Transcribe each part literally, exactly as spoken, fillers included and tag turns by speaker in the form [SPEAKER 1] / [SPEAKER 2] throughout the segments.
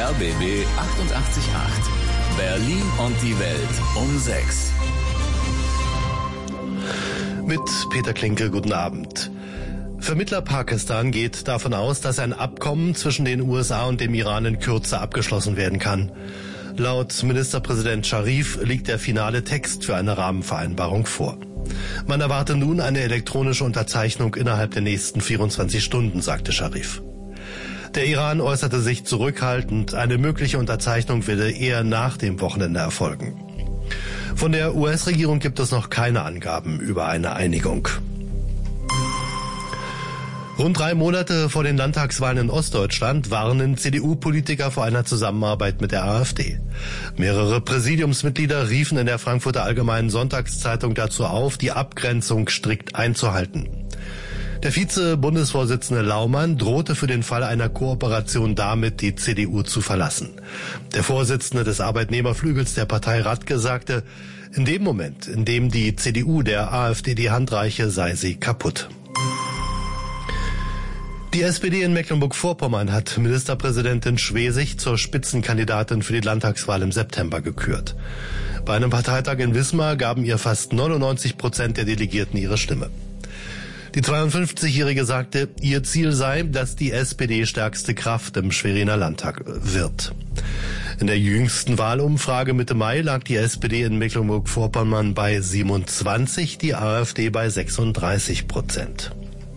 [SPEAKER 1] R B B achtundachtzig Komma acht. Berlin und die Welt um sechs.
[SPEAKER 2] Mit Peter Klinke, guten Abend. Vermittler Pakistan geht davon aus, dass ein Abkommen zwischen den U S A und dem Iran in Kürze abgeschlossen werden kann. Laut Ministerpräsident Scharif liegt der finale Text für eine Rahmenvereinbarung vor. Man erwarte nun eine elektronische Unterzeichnung innerhalb der nächsten vierundzwanzig Stunden, sagte Scharif. Der Iran äußerte sich zurückhaltend, eine mögliche Unterzeichnung werde eher nach dem Wochenende erfolgen. Von der U S-Regierung gibt es noch keine Angaben über eine Einigung. Rund drei Monate vor den Landtagswahlen in Ostdeutschland warnen C D U-Politiker vor einer Zusammenarbeit mit der AfD. Mehrere Präsidiumsmitglieder riefen in der Frankfurter Allgemeinen Sonntagszeitung dazu auf, die Abgrenzung strikt einzuhalten. Der Vize-Bundesvorsitzende Laumann drohte für den Fall einer Kooperation damit, die C D U zu verlassen. Der Vorsitzende des Arbeitnehmerflügels der Partei Radke sagte, in dem Moment, in dem die C D U der AfD die Hand reiche, sei sie kaputt. Die S P D in Mecklenburg-Vorpommern hat Ministerpräsidentin Schwesig zur Spitzenkandidatin für die Landtagswahl im September gekürt. Bei einem Parteitag in Wismar gaben ihr fast neunundneunzig Prozent der Delegierten ihre Stimme. Die zweiundfünfzigjährige sagte, ihr Ziel sei, dass die S P D stärkste Kraft im Schweriner Landtag wird. In der jüngsten Wahlumfrage Mitte Mai lag die S P D in Mecklenburg-Vorpommern bei siebenundzwanzig, die AfD bei sechsunddreißig Prozent.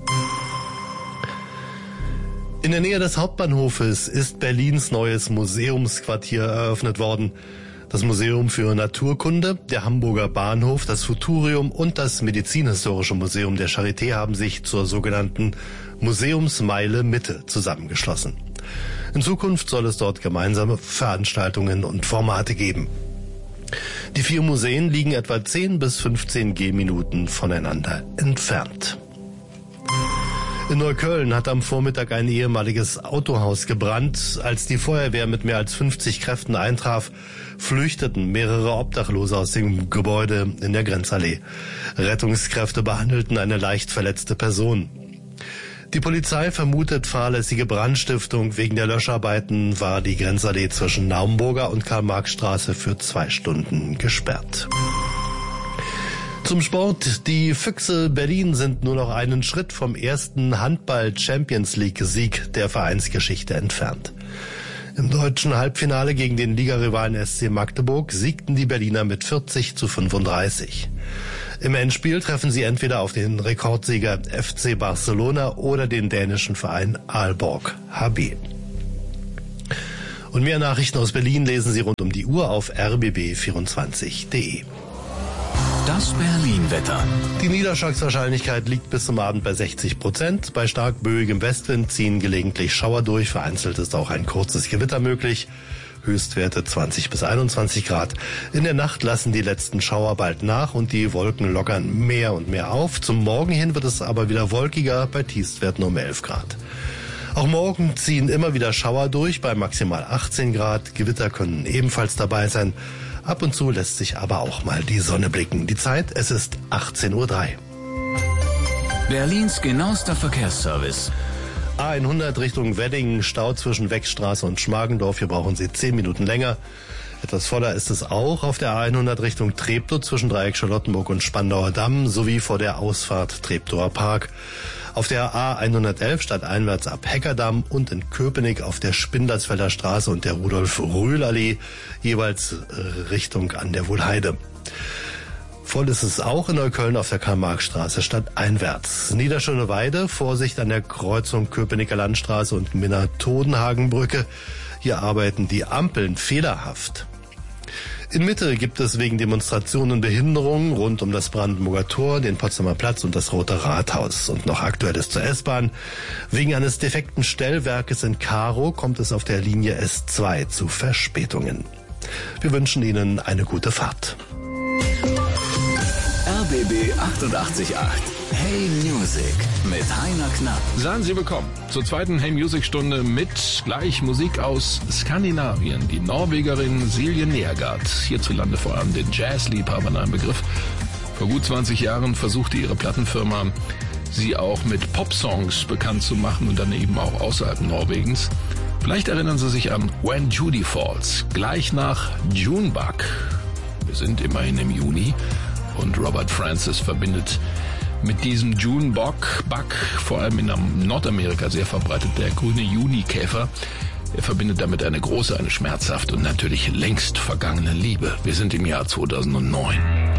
[SPEAKER 2] In der Nähe des Hauptbahnhofes ist Berlins neues Museumsquartier eröffnet worden. Das Museum für Naturkunde, der Hamburger Bahnhof, das Futurium und das Medizinhistorische Museum der Charité haben sich zur sogenannten Museumsmeile Mitte zusammengeschlossen. In Zukunft soll es dort gemeinsame Veranstaltungen und Formate geben. Die vier Museen liegen etwa zehn bis fünfzehn Gehminuten voneinander entfernt. In Neukölln hat am Vormittag ein ehemaliges Autohaus gebrannt. Als die Feuerwehr mit mehr als fünfzig Kräften eintraf, flüchteten mehrere Obdachlose aus dem Gebäude in der Grenzallee. Rettungskräfte behandelten eine leicht verletzte Person. Die Polizei vermutet fahrlässige Brandstiftung. Wegen der Löscharbeiten war die Grenzallee zwischen Naumburger und Karl-Marx-Straße für zwei Stunden gesperrt. Zum Sport. Die Füchse Berlin sind nur noch einen Schritt vom ersten Handball-Champions-League-Sieg der Vereinsgeschichte entfernt. Im deutschen Halbfinale gegen den Ligarivalen S C Magdeburg siegten die Berliner mit vierzig zu fünfunddreißig. Im Endspiel treffen sie entweder auf den Rekordsieger F C Barcelona oder den dänischen Verein Aalborg H B. Und mehr Nachrichten aus Berlin lesen Sie rund um die Uhr auf r b b vierundzwanzig punkt de.
[SPEAKER 1] Das Berlin-Wetter.
[SPEAKER 2] Die Niederschlagswahrscheinlichkeit liegt bis zum Abend bei sechzig Prozent. Bei stark böigem Westwind ziehen gelegentlich Schauer durch. Vereinzelt ist auch ein kurzes Gewitter möglich. Höchstwerte zwanzig bis einundzwanzig Grad. In der Nacht lassen die letzten Schauer bald nach und die Wolken lockern mehr und mehr auf. Zum Morgen hin wird es aber wieder wolkiger, bei Tiefstwerten um elf Grad. Auch morgen ziehen immer wieder Schauer durch, bei maximal achtzehn Grad. Gewitter können ebenfalls dabei sein. Ab und zu lässt sich aber auch mal die Sonne blicken. Die Zeit, es ist achtzehn Uhr drei.
[SPEAKER 1] Berlins genauester Verkehrsservice.
[SPEAKER 2] A hundert Richtung Wedding, Stau zwischen Wechstraße und Schmargendorf. Hier brauchen Sie zehn Minuten länger. Etwas voller ist es auch auf der A hundert Richtung Treptow zwischen Dreieck Charlottenburg und Spandauer Damm sowie vor der Ausfahrt Treptower Park. Auf der A hundertelf stadteinwärts ab Heckerdamm und in Köpenick auf der Spindlersfelder Straße und der Rudolf-Röhl-Allee jeweils Richtung an der Wohlheide. Voll ist es auch in Neukölln auf der Karl-Marx-Straße stadteinwärts. Niederschöneweide, Vorsicht an der Kreuzung Köpenicker Landstraße und Minna-Todenhagen-Brücke. Hier arbeiten die Ampeln fehlerhaft. In Mitte gibt es wegen Demonstrationen Behinderungen rund um das Brandenburger Tor, den Potsdamer Platz und das Rote Rathaus. Und noch Aktuelles zur S-Bahn. Wegen eines defekten Stellwerkes in Karow kommt es auf der Linie S zwei zu Verspätungen. Wir wünschen Ihnen eine gute Fahrt.
[SPEAKER 1] R B B achtundachtzig Komma acht. Hey Music mit Heiner Knapp.
[SPEAKER 3] Seien Sie willkommen zur zweiten Hey Music Stunde mit gleich Musik aus Skandinavien. Die Norwegerin Silje Nergard, hierzulande vor allem den Jazzliebhabern ein Begriff. Vor gut zwanzig Jahren versuchte ihre Plattenfirma, sie auch mit Popsongs bekannt zu machen und dann eben auch außerhalb Norwegens. Vielleicht erinnern Sie sich an When Judy Falls, gleich nach Junebug. Wir sind immerhin im Juni und Robert Francis verbindet mit diesem Junebug, Bug, vor allem in Nordamerika sehr verbreitet, der grüne Junikäfer. Er verbindet damit eine große, eine schmerzhafte und natürlich längst vergangene Liebe. Wir sind im Jahr zweitausendneun.